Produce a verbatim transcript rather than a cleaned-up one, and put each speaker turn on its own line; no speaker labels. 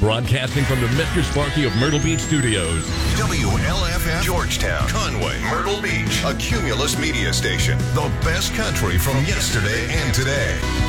Broadcasting from the Mister Sparky of Myrtle Beach Studios.
W L F M Georgetown, Conway, Myrtle Beach, a Cumulus media station. The best country from yesterday and today.